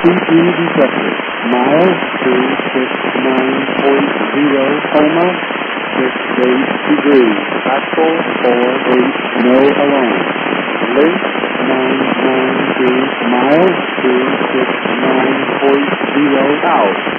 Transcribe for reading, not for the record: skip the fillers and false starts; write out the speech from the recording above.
RTG detected. Miles 269.0 coma, 68 degrees. Actual 48, no alarm. Link 992 miles 269.0 out.